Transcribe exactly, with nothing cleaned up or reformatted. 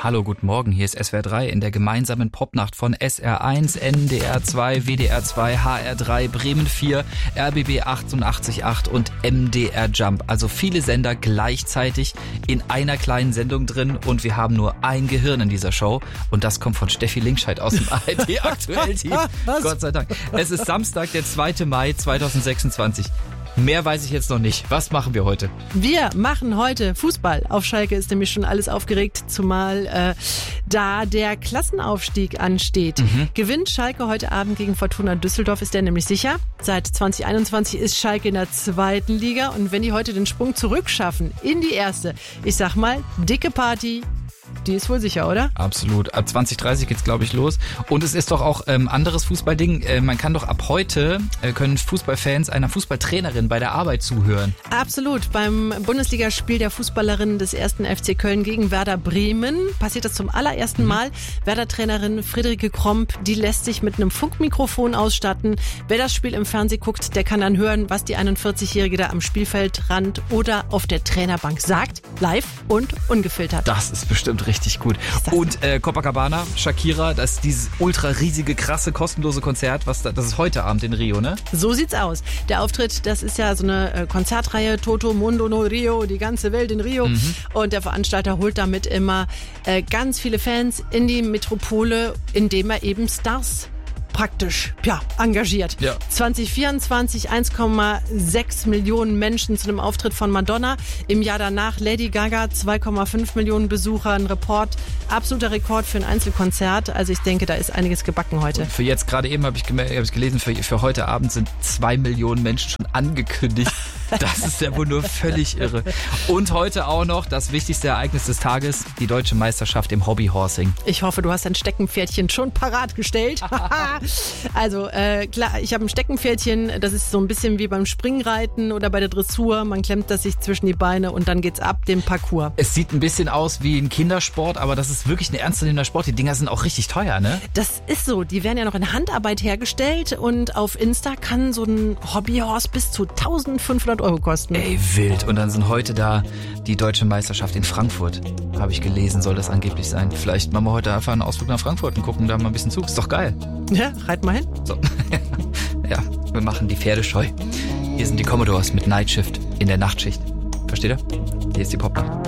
Hallo, guten Morgen, hier ist S W R drei in der gemeinsamen Popnacht von S R eins, N D R zwei, W D R zwei, H R drei, Bremen vier, R B B achtundachtzig Komma acht und M D R Jump. Also viele Sender gleichzeitig in einer kleinen Sendung drin und wir haben nur ein Gehirn in dieser Show und das kommt von Steffi Linkscheid aus dem A R D-Aktuell-Team. Gott sei Dank. Es ist Samstag, der zweite Mai zweitausendsechsundzwanzig. Mehr weiß ich jetzt noch nicht. Was machen wir heute? Wir machen heute Fußball. Auf Schalke ist nämlich schon alles aufgeregt, zumal äh, da der Klassenaufstieg ansteht. Mhm. Gewinnt Schalke heute Abend gegen Fortuna Düsseldorf, ist der nämlich sicher. Seit zwanzig einundzwanzig ist Schalke in der zweiten Liga und wenn die heute den Sprung zurückschaffen in die erste, ich sag mal, dicke Party. Die ist wohl sicher, oder? Absolut. Ab zwanzig dreißig geht's, glaube ich, los. Und es ist doch auch ähm, anderes Fußballding. Äh, man kann doch ab heute, äh, können Fußballfans einer Fußballtrainerin bei der Arbeit zuhören. Absolut. Beim Bundesligaspiel der Fußballerin des ersten F C Köln gegen Werder Bremen passiert das zum allerersten mhm. Mal. Werder-Trainerin Friederike Kromp, die lässt sich mit einem Funkmikrofon ausstatten. Wer das Spiel im Fernsehen guckt, der kann dann hören, was die einundvierzigjährige da am Spielfeldrand oder auf der Trainerbank sagt. Live und ungefiltert. Das ist bestimmt richtig gut. Und äh, Copacabana, Shakira, das ist dieses ultra riesige, krasse, kostenlose Konzert, was da, das ist heute Abend in Rio, ne? So sieht's aus. Der Auftritt, das ist ja so eine äh, Konzertreihe, Toto Mundo no Rio, die ganze Welt in Rio. Mhm. Und der Veranstalter holt damit immer äh, ganz viele Fans in die Metropole, indem er eben Stars praktisch, ja, engagiert. Ja. zwanzig vierundzwanzig eins Komma sechs Millionen Menschen zu einem Auftritt von Madonna. Im Jahr danach Lady Gaga, zwei Komma fünf Millionen Besucher, ein Report, absoluter Rekord für ein Einzelkonzert. Also ich denke, da ist einiges gebacken heute. Und für jetzt, gerade eben habe ich, hab ich gelesen, für, für heute Abend sind zwei Millionen Menschen schon angekündigt. Das ist ja wohl nur völlig irre. Und heute auch noch das wichtigste Ereignis des Tages, die deutsche Meisterschaft im Hobbyhorsing. Ich hoffe, du hast dein Steckenpferdchen schon parat gestellt. Also äh, klar, ich habe ein Steckenpferdchen, das ist so ein bisschen wie beim Springreiten oder bei der Dressur. Man klemmt das sich zwischen die Beine und dann geht's ab dem Parcours. Es sieht ein bisschen aus wie ein Kindersport, aber das ist wirklich ein ernstzunehmender Sport. Die Dinger sind auch richtig teuer, ne? Das ist so. Die werden ja noch in Handarbeit hergestellt und auf Insta kann so ein Hobbyhorse bis zu eintausendfünfhundert Euro kosten. Ey, wild. Und dann sind heute da die deutsche Meisterschaft in Frankfurt. Habe ich gelesen, soll das angeblich sein. Vielleicht machen wir heute einfach einen Ausflug nach Frankfurt und gucken da mal ein bisschen zu. Ist doch geil. Ja, reit mal hin. So. Ja, wir machen die Pferde scheu. Hier sind die Commodores mit Night Shift in der Nachtschicht. Versteht ihr? Hier ist die Popnacht.